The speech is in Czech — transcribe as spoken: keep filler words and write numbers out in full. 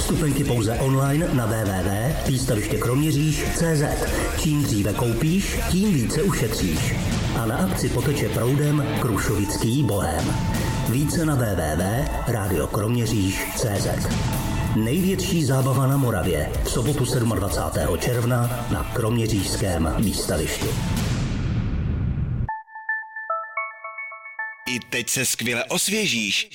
Vstupenky pouze online na w w w tečka výstaviště kroměříž tečka cé zet. Čím dříve koupíš, tím více ušetříš. A na akci poteče proudem Krušovický bohém. Více na w w w tečka rádio kroměříž tečka cé zet. Největší zábava na Moravě v sobotu dvacátého sedmého června na kroměřížském výstavišti. I teď se skvěle osvěžíš